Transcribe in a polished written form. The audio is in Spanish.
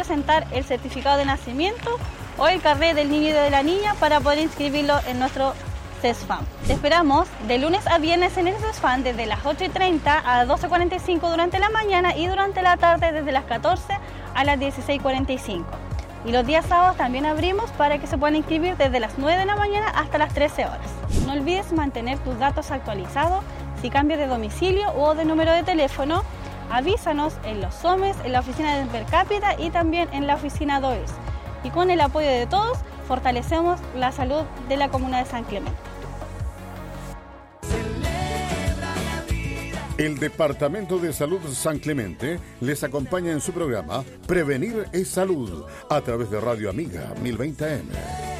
presentar el certificado de nacimiento o el carnet del niño y de la niña para poder inscribirlo en nuestro CESFAM. Te esperamos de lunes a viernes en el CESFAM desde las 8:30 a 12:45 durante la mañana y durante la tarde desde las 14 a las 16:45. Y los días sábados también abrimos para que se puedan inscribir desde las 9 de la mañana hasta las 13 horas. No olvides mantener tus datos actualizados. Si cambias de domicilio o de número de teléfono, avísanos en los SOMES, en la oficina de Per Cápita y también en la oficina DOES. Y con el apoyo de todos, fortalecemos la salud de la comuna de San Clemente. El Departamento de Salud San Clemente les acompaña en su programa Prevenir es Salud a través de Radio Amiga 1020 AM.